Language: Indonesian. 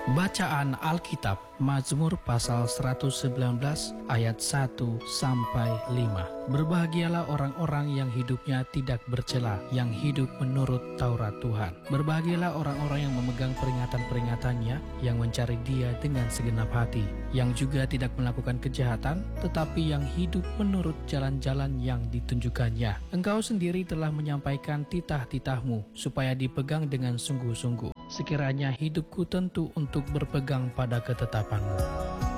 Bacaan Alkitab, Mazmur pasal 119 ayat 1 sampai 5. Berbahagialah orang-orang yang hidupnya tidak bercela, yang hidup menurut Taurat Tuhan. Berbahagialah orang-orang yang memegang peringatan-peringatannya, yang mencari Dia dengan segenap hati, yang juga tidak melakukan kejahatan, tetapi yang hidup menurut jalan-jalan yang ditunjukkannya. Engkau sendiri telah menyampaikan titah-titahmu, supaya dipegang dengan sungguh-sungguh. Sekiranya hidupku tentu untuk berpegang pada ketetapanmu.